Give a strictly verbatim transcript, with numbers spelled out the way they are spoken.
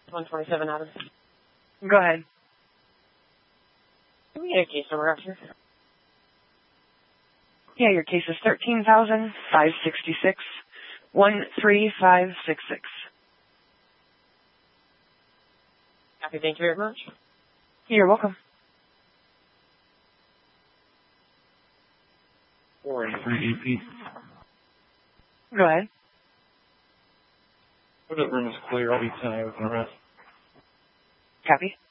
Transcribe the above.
one twenty-seven Adams. Go ahead. Can we get a case number after? Yeah, your case is thirteen thousand five sixty-six one three five six six. Happy, thank you very much. You're welcome. four eighty-three A P. Go ahead. The room is clear. I'll be ten with an arrest. Copy.